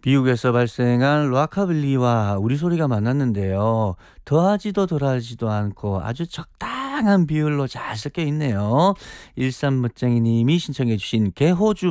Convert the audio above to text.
미국에서 발생한 락카빌리와 우리 소리가 만났는데요. 더하지도 덜하지도 않고 아주 적당한 비율로 잘 섞여 있네요. 일삼멋쟁이님이 신청해 주신 개호주